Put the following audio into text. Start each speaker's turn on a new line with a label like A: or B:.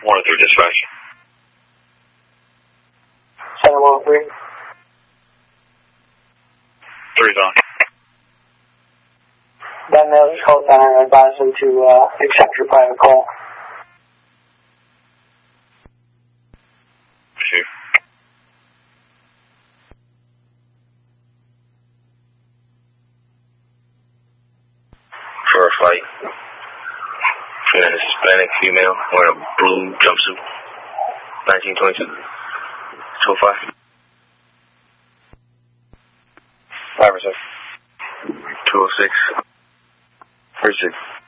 A: 103 dispatch.
B: 713.
A: 3's on.
B: That note is called down and advise them to accept your private call.
A: Sure. For a fight. And a Hispanic female wearing a blue jumpsuit. 1922. 205. 5 or 6. 206. 36.